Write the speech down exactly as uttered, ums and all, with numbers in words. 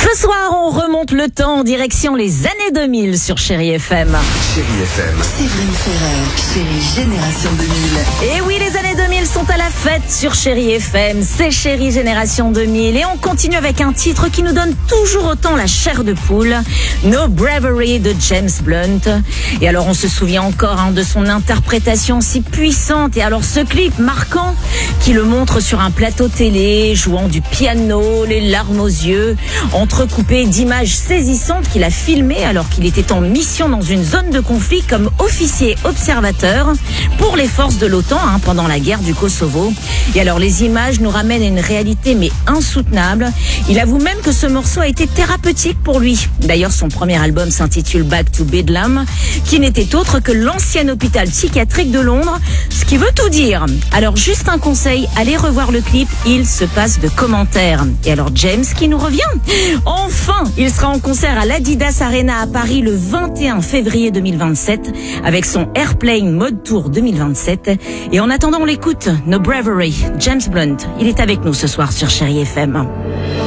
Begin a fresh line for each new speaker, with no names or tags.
Ce soir, on remonte le temps en direction les années deux mille sur Chérie F M.
Chérie F M.
Séverine Ferrer, Chérie Génération deux mille.
Et oui, les années deux mille sont à la fête sur Chérie F M. C'est Chérie Génération deux mille. Et on continue avec un titre qui nous donne toujours autant la chair de poule. No Bravery de James Blunt. Et alors, on se souvient encore hein, de son interprétation si puissante. Et alors, ce clip marquant qui le montre sur un plateau télé, jouant du piano, les larmes aux yeux, entrecoupé d'images saisissantes qu'il a filmées alors qu'il était en mission dans une zone de conflit comme officier observateur pour les forces de l'OTAN hein, pendant la guerre du Kosovo. Et alors les images nous ramènent à une réalité mais insoutenable. Il avoue même que ce morceau a été thérapeutique pour lui. D'ailleurs son premier album s'intitule Back to Bedlam, qui n'était autre que l'ancien hôpital psychiatrique de Londres, ce qui veut tout dire. Alors juste un conseil, allez revoir le clip, il se passe de commentaires. Et alors James qui nous revient. Enfin, il sera en concert à l'Adidas Arena à Paris le vingt et un février deux mille vingt-sept avec son Airplane Mode Tour deux mille vingt-sept. Et en attendant, on l'écoute, No Bravery, James Blunt. Il est avec nous ce soir sur Chérie F M.